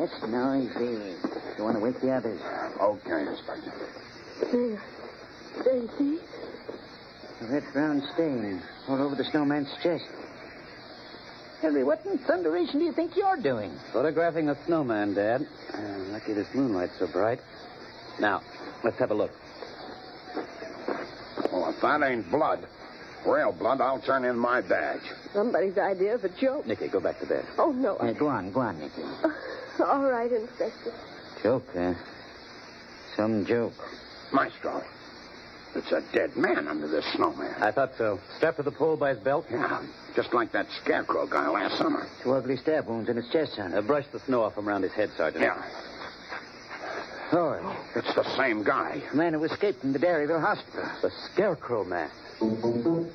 That's noisy. You want to wake the others. Okay, Inspector. There you see? A red brown stain all over the snowman's chest. Henry, what in thunderation do you think you're doing? Photographing a snowman, Dad. Lucky this moonlight's so bright. Now, let's have a look. Well, if that ain't blood, real blood, I'll turn in my badge. Somebody's idea of a joke. Nicky, go back to bed. Oh, no. Go on, Nicky. All right, Inspector. Joke, huh? Some joke. Maestro, it's a dead man under this snowman. I thought so. Strapped to the pole by his belt? Yeah, just like that scarecrow guy last summer. 2 ugly stab wounds in his chest, son. Brush the snow off from around his head, Sergeant. Yeah, Oh, it's the same guy. the man who escaped from the Dairyville hospital. The Scarecrow man.